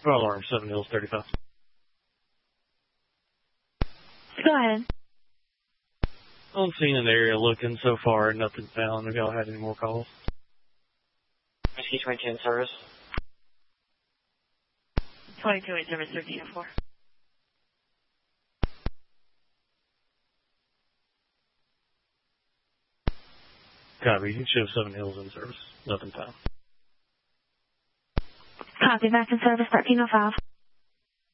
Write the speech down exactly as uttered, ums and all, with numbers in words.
Fire alarm, seven Hills, thirty-five. Go ahead. On scene in the area looking so far, nothing found. Have y'all had any more calls? Whiskey twenty-two in service. twenty-two in service, thirteen oh four. Copy. You show seven Hills in service. Nothing found. Copy, back in service, thirteen oh five.